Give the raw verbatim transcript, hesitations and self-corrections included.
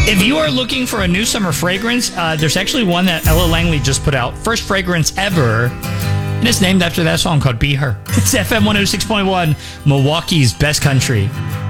If you are looking for a new summer fragrance, uh, there's actually one that Ella Langley just put out. First fragrance ever. And it's named after that song called Be Her. It's F M one oh six point one, Milwaukee's best country.